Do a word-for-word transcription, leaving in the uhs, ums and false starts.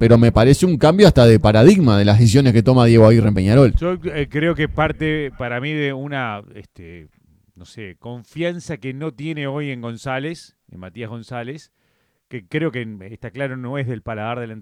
pero me parece un cambio hasta de paradigma de las decisiones que toma Diego Aguirre en Peñarol. Yo eh, creo que parte para mí de una, este, no sé, confianza que no tiene hoy en González, en Matías González, que creo que está claro no es del paladar del entrenador